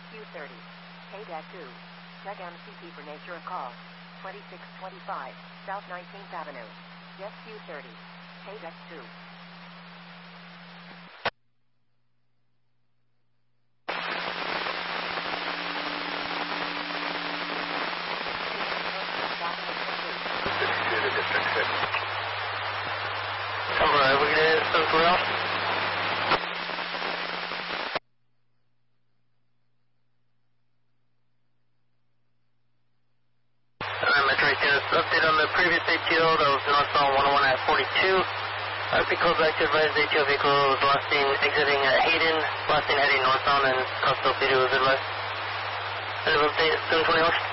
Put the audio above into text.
SQ30. KDAC 2. Check MCP for nature of call. 2625 South 19th Avenue. SQ30. KDAC 2. Alright, we're gonna hit somewhere else. Metro 18, update on the previous ATO that was northbound 101 at 42. RP call back to advise ATO vehicle was last seen exiting at Hayden, last seen heading northbound and cross-field video was advised. End of update, 720 hours.